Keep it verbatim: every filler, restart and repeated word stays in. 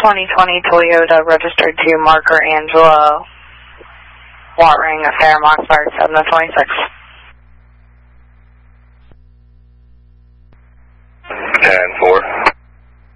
twenty twenty Toyota registered to Marker Angela, Watt Ring, Fairmont, Fire seven oh twenty-six.